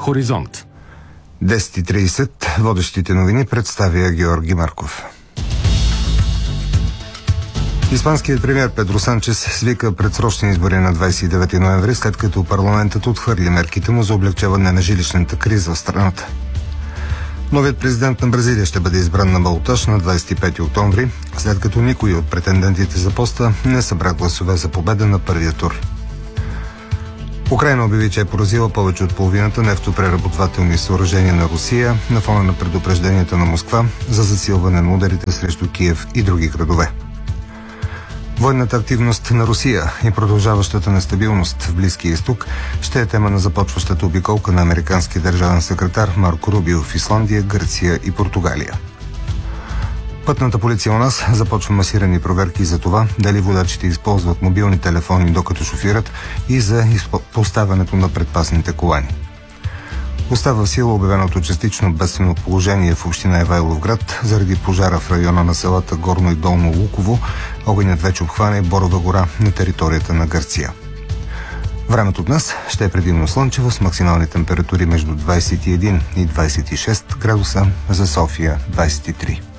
Хоризонт. 10:30. Водещите новини представя Георги Марков. Испанският премиер Педро Санчес свика предсрочни избори на 29 ноември, след като парламентът отхвърли мерките му за облегчаване на жилищната криза в страната. Новият президент на Бразилия ще бъде избран на балотаж на 25 октомври, след като никой от претендентите за поста не събра гласове за победа на първия тур. Украйна обяви, че е поразила повече от половината нефтопреработвателни съоръжения на Русия на фона на предупрежденията на Москва за засилване на ударите срещу Киев и други градове. Военната активност на Русия и продължаващата нестабилност в Близкия изток ще е тема на започващата обиколка на американския държавен секретар Марко Рубио в Исландия, Гърция и Португалия. Пътната полиция у нас започва масирани проверки за това дали водачите използват мобилни телефони докато шофират и за поставянето на предпазните колани. Остава в сила обявеното частично бедствено положение в община Ивайловград заради пожара в района на селата Горно и Долно Луково. Огънят вече обхвана Борова гора на територията на Гърция. Времето днес ще е предимно слънчево с максимални температури между 21 и 26 градуса, за София 23.